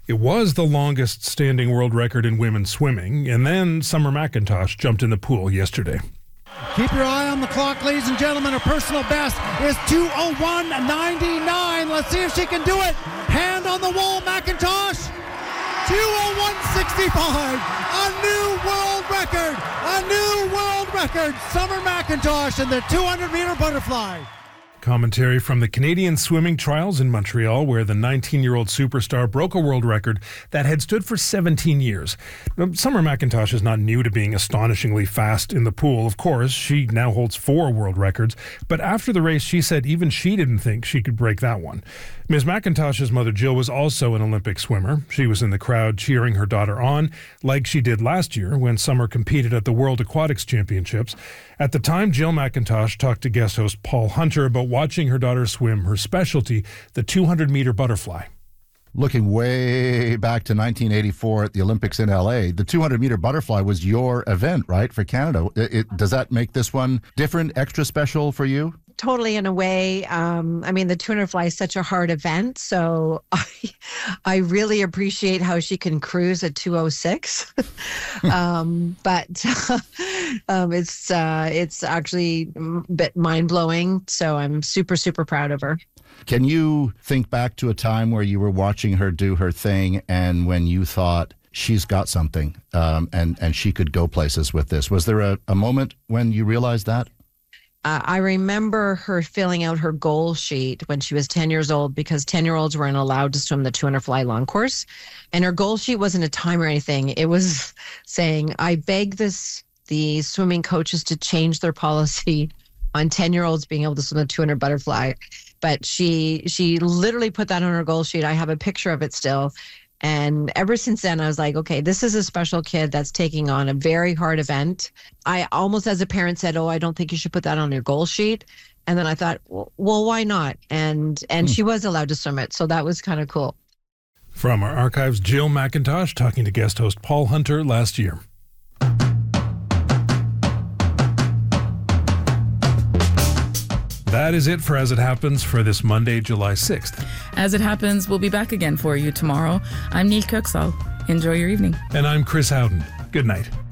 It was the longest standing world record in women's swimming, and then Summer McIntosh jumped in the pool yesterday. Keep your eye on the clock, ladies and gentlemen. Her personal best is 2:01.99. Let's see if she can do it. Hand on the wall, McIntosh. 2:01.65. A new world record. A new world record. Summer McIntosh in the 200-meter butterfly. Commentary from the Canadian swimming trials in Montreal, where the 19-year-old superstar broke a world record that had stood for 17 years. Summer McIntosh is not new to being astonishingly fast in the pool. Of course, she now holds 4 world records, but after the race, she said even she didn't think she could break that one. Ms. McIntosh's mother, Jill, was also an Olympic swimmer. She was in the crowd cheering her daughter on, like she did last year when Summer competed at the World Aquatics Championships. At the time, Jill McIntosh talked to guest host Paul Hunter about watching her daughter swim her specialty, the 200-meter butterfly. Looking way back to 1984 at the Olympics in LA, the 200-meter butterfly was your event, right, for Canada? Does that make this one different, extra special for you? Totally, in a way. The 200 fly is such a hard event, so I really appreciate how she can cruise at 2:06. It's actually a bit mind-blowing, so I'm super, super proud of her. Can you think back to a time where you were watching her do her thing and when you thought, she's got something and she could go places with this? Was there a moment when you realized that? I remember her filling out her goal sheet when she was 10 years old, because 10-year-olds weren't allowed to swim the 200 fly long course. And her goal sheet wasn't a time or anything. It was saying, I beg the swimming coaches to change their policy on 10-year-olds being able to swim the 200 butterfly. But she literally put that on her goal sheet. I have a picture of it still. And ever since then, I was like, okay, this is a special kid that's taking on a very hard event. I almost, as a parent, said, I don't think you should put that on your goal sheet. And then I thought, well, why not? And she was allowed to swim it. So that was kind of cool. From our archives, Jill McIntosh talking to guest host Paul Hunter last year. That is it for As It Happens for this Monday, July 6th. As It Happens, we'll be back again for you tomorrow. I'm Neil Kirksall. Enjoy your evening. And I'm Chris Howden. Good night.